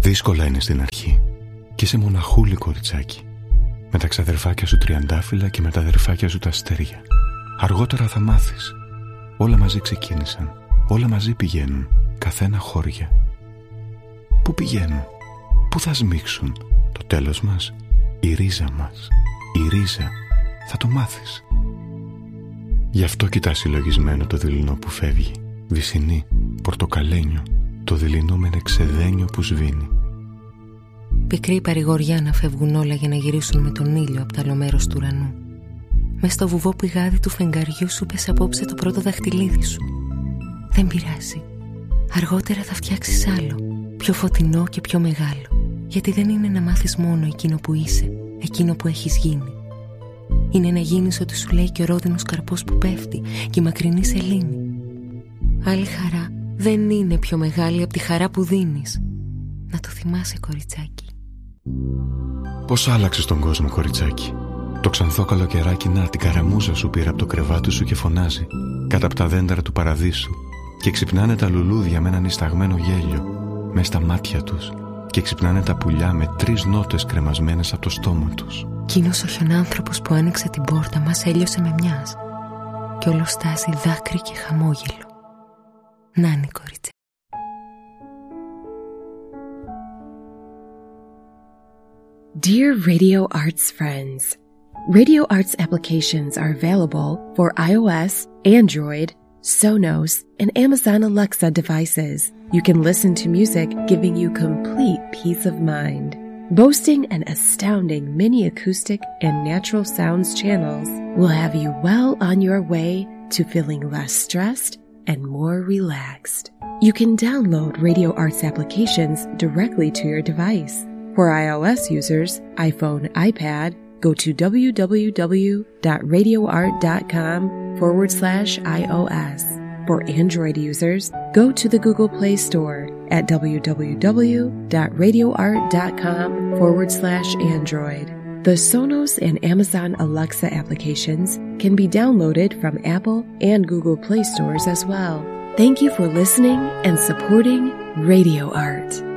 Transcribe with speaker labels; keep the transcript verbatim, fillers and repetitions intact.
Speaker 1: Δύσκολα είναι στην αρχή και είσαι μοναχούλη κοριτσάκι, με τα ξαδερφάκια σου τριαντάφυλλα και με τα αδερφάκια σου τα αστέρια. Αργότερα θα μάθεις. Όλα μαζί ξεκίνησαν, όλα μαζί πηγαίνουν, καθένα χώρια. Πού πηγαίνουν, πού θα σμίξουν, το τέλος μας, η ρίζα μας, η ρίζα, θα το μάθεις. Γι' αυτό κοιτάς συλλογισμένο το δειλινό που φεύγει, βυσσινή, πορτοκαλένιο, το δειλινό με εξεδένιο που σβήνει.
Speaker 2: Πικρή παρηγοριά να φεύγουν όλα για να γυρίσουν με τον ήλιο από το άλλο μέρος του ουρανού. Μες στο βουβό πηγάδι του φεγγαριού σου πες απόψε το πρώτο δαχτυλίδι σου. Δεν πειράζει. Αργότερα θα φτιάξεις άλλο, πιο φωτεινό και πιο μεγάλο. Γιατί δεν είναι να μάθεις μόνο εκείνο που είσαι, εκείνο που έχεις γίνει. Είναι να γίνεις ό,τι σου λέει και ο ρόδινος καρπός που πέφτει και η μακρινή σελήνη. Άλλη χαρά δεν είναι πιο μεγάλη από τη χαρά που δίνεις. Να το θυμάσαι, κοριτσάκι.
Speaker 1: Πώς άλλαξες τον κόσμο, κοριτσάκι. Το ξανθό καλοκαιράκι να την καραμούζα σου πήρε από το κρεβάτι σου και φωνάζει κάτω από τα δέντρα του παραδείσου, και ξυπνάνε τα λουλούδια με έναν ισταγμένο γέλιο μες στα μάτια τους, και ξυπνάνε τα πουλιά με τρεις νότες κρεμασμένες από το στόμα τους.
Speaker 2: Κείνος ο χιονάνθρωπος που άνοιξε την πόρτα μας έλειωσε με μιας, και όλο στάζει δάκρυ και χαμόγελο. Νάνι, κοριτσέ.
Speaker 3: Dear Radio Arts friends, Radio Arts applications are available for iOS, Android, Sonos, and Amazon Alexa devices. You can listen to music giving you complete peace of mind. Boasting an astounding mini acoustic and natural sounds channels will have you well on your way to feeling less stressed and more relaxed. You can download Radio Arts applications directly to your device. For iOS users, iPhone, iPad, go to www.radioart.com forward slash iOS. For Android users, go to the Google Play Store at www.radioart.com forward slash Android. The Sonos and Amazon Alexa applications can be downloaded from Apple and Google Play stores as well. Thank you for listening and supporting Radio Art.